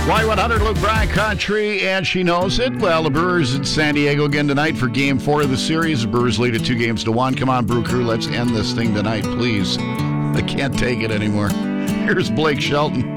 Y100 Luke Bryan Country, and she knows it. Well, the Brewers in San Diego again tonight for Game 4 of the series. The Brewers lead it 2-1. Come on, Brew Crew, let's end this thing tonight, please. I can't take it anymore. Here's Blake Shelton.